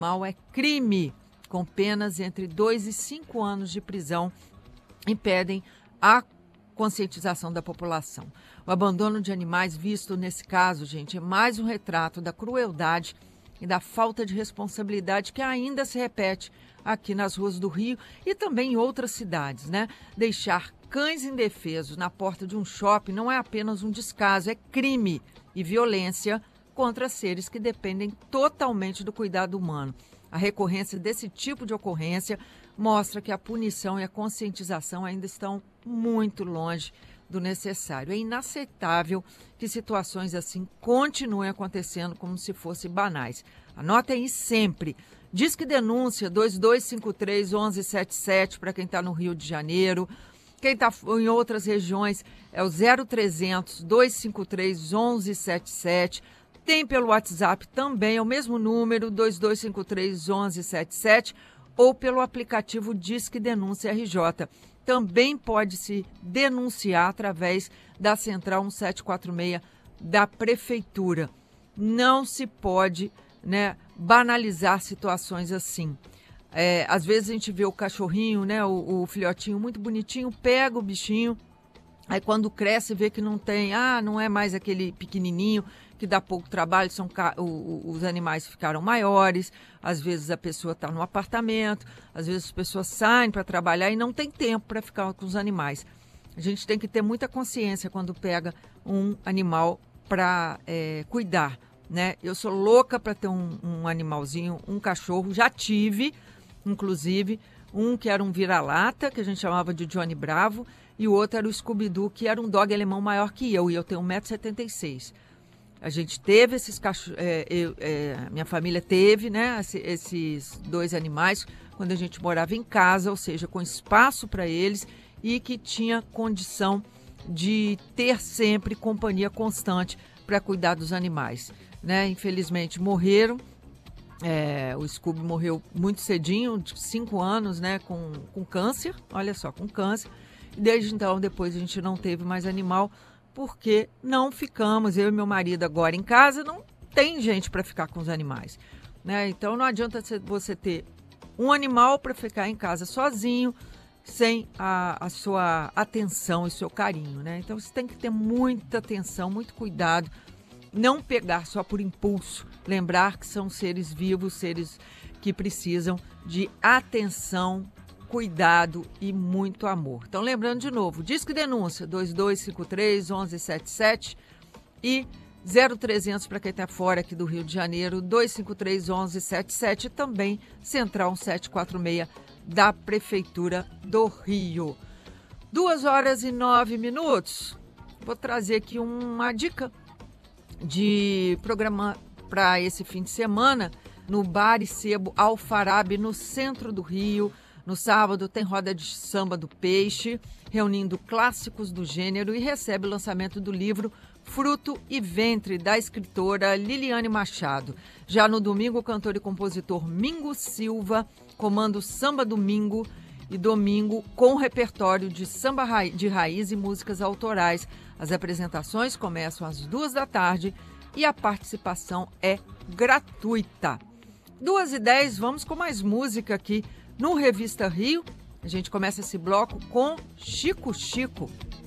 animal é crime, com penas entre 2 e 5 anos de prisão, impedem a conscientização da população. O abandono de animais visto nesse caso, gente, é mais um retrato da crueldade e da falta de responsabilidade que ainda se repete aqui nas ruas do Rio e também em outras cidades, né? Deixar cães indefesos na porta de um shopping não é apenas um descaso, é crime e violência contra seres que dependem totalmente do cuidado humano. A recorrência desse tipo de ocorrência mostra que a punição e a conscientização ainda estão muito longe do necessário. É inaceitável que situações assim continuem acontecendo como se fossem banais. Anotem aí sempre. Disque Denúncia 2253-1177 para quem está no Rio de Janeiro. Quem está em outras regiões é o 0300-253-1177. Tem pelo WhatsApp também, é o mesmo número, 2253-1177, ou pelo aplicativo Disque Denúncia RJ. Também pode se denunciar através da Central 1746 da Prefeitura. Não se pode, né, banalizar situações assim. Às vezes a gente vê o cachorrinho, né, o filhotinho muito bonitinho, pega o bichinho, aí quando cresce vê que não tem, não é mais aquele pequenininho que dá pouco trabalho, os animais ficaram maiores, às vezes a pessoa está no apartamento, às vezes as pessoas saem para trabalhar e não tem tempo para ficar com os animais. A gente tem que ter muita consciência quando pega um animal para cuidar, né? Eu sou louca para ter um animalzinho, um cachorro, já tive, inclusive, um que era um vira-lata, que a gente chamava de Johnny Bravo, e o outro era o Scooby-Doo, que era um dog alemão maior que eu, e eu tenho 1,76 m. A gente teve esses cachorros, minha família teve, né, esses dois animais quando a gente morava em casa, ou seja, com espaço para eles e que tinha condição de ter sempre companhia constante para cuidar dos animais, né? Infelizmente morreram. O Scooby morreu muito cedinho, de 5 anos, né, com câncer, olha só, com câncer. E desde então, depois a gente não teve mais animal, porque não ficamos, eu e meu marido agora em casa, não tem gente para ficar com os animais, né? Então não adianta você ter um animal para ficar em casa sozinho, sem a sua atenção e seu carinho, né? Então você tem que ter muita atenção, muito cuidado, não pegar só por impulso, lembrar que são seres vivos, seres que precisam de atenção, cuidado e muito amor. Então, lembrando de novo, Disque Denúncia 2253-1177 e 0300 para quem está fora aqui do Rio de Janeiro, 253-1177 e também Central 1746 da Prefeitura do Rio. 2h09. Vou trazer aqui uma dica de programa para esse fim de semana no Bar e Sebo Alfarabe, no centro do Rio. No sábado tem roda de samba do Peixe, reunindo clássicos do gênero, e recebe o lançamento do livro Fruto e Ventre, da escritora Liliane Machado. Já no domingo, o cantor e compositor Mingo Silva comanda o Samba Domingo, e domingo com repertório de samba de raiz e músicas autorais. As apresentações começam às 14h e a participação é gratuita. 2h10, vamos com mais música aqui no Revista Rio. A gente começa esse bloco com Chico Chico.